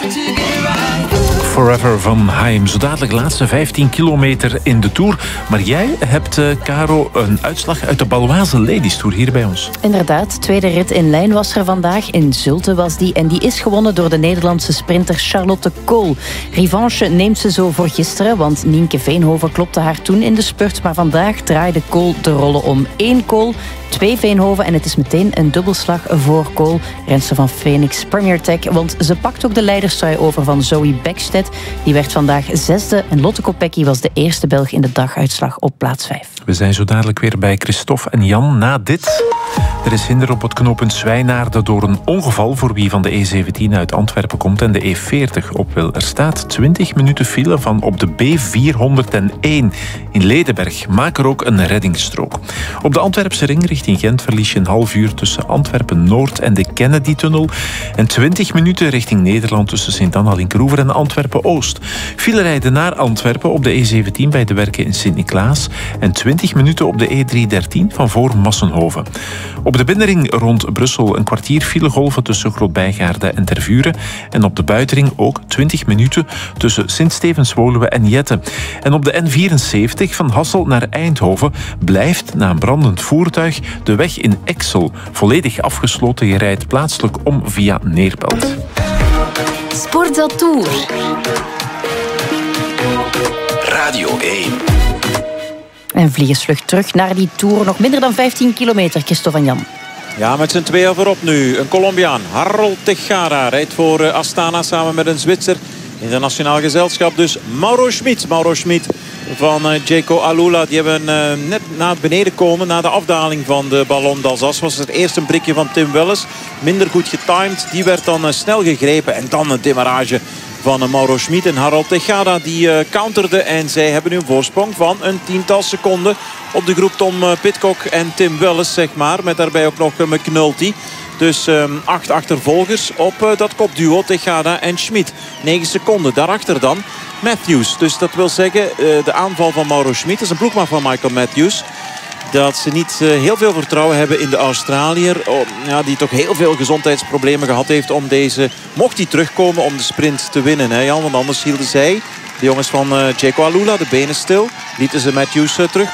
Forever van Haim. Zo dadelijk laatste 15 kilometer in de Tour. Maar jij hebt, Caro, een uitslag uit de Baloise Ladies Tour hier bij ons. Inderdaad, tweede rit in lijn was er vandaag. In Zulte was die. En die is gewonnen door de Nederlandse sprinter Charlotte Kool. Revanche neemt ze zo voor gisteren, want Nienke Veenhoven klopte haar toen in de spurt. Maar vandaag draaide Kool de rollen om. 1 Kool, 2 Veenhoven en het is meteen een dubbelslag voor Kool. Renster van Phoenix Premier Tech, want ze pakt ook de leiderstrui over van Zoe Bäckstedt. Die werd vandaag 6e en Lotte Kopecky was de eerste Belg in de daguitslag op plaats 5. We zijn zo dadelijk weer bij Christophe en Jan na dit. Er is hinder op het knooppunt Zwijnaarden door een ongeval voor wie van de E17 uit Antwerpen komt en de E40 op wil. Er staat 20 minuten file van op de B401 in Ledenberg. Maak er ook een reddingsstrook. Op de Antwerpse ring richting Gent verlies je een half uur tussen Antwerpen-Noord en de Kennedy-tunnel. En 20 minuten richting Nederland tussen Sint-Anna-Linkeroever en Antwerpen-Oost. File rijden naar Antwerpen op de E17 bij de werken in Sint-Niklaas. En 20 minuten op de E313 van voor Massenhoven. Op de binnenring rond Brussel een kwartier filegolven tussen Grootbijgaarde en Tervuren. En op de buitenring ook 20 minuten tussen Sint-Stevens-Woluwe en Jette. En op de N74 van Hassel naar Eindhoven blijft na een brandend voertuig de weg in Exel volledig afgesloten. Je rijdt plaatselijk om via Neerpelt. Sportza Tour. Radio 1. En vliegensvlucht terug naar die Tour. Nog minder dan 15 kilometer, Christophe en Jan. Ja, met z'n tweeën voorop nu. Een Colombiaan, Harold Tejada, rijdt voor Astana samen met een Zwitser. Internationaal gezelschap dus Mauro Schmid. Mauro Schmid van Jayco Alula. Die hebben net na het beneden komen, na de afdaling van de Ballon d'Alsace, was het eerst een prikje van Tim Welles. Minder goed getimed. Die werd dan snel gegrepen. En dan een demarrage van Mauro Schmid. En Harold Tejada die counterde. En zij hebben nu een voorsprong van een tiental seconden op de groep Tom Pidcock en Tim Welles, zeg maar. Met daarbij ook nog McNulty. Dus 8 achtervolgers op dat kopduo Tejada en Schmid. 9 seconden. Daarachter dan Matthews. Dus dat wil zeggen de aanval van Mauro Schmid. Dat is een ploegmaat van Michael Matthews. Dat ze niet heel veel vertrouwen hebben in de Australiër. Die toch heel veel gezondheidsproblemen gehad heeft om deze, mocht hij terugkomen, om de sprint te winnen. Hè Jan? Want anders hielden zij, de jongens van Jayco Alula, de benen stil. Lieten ze Matthews terug.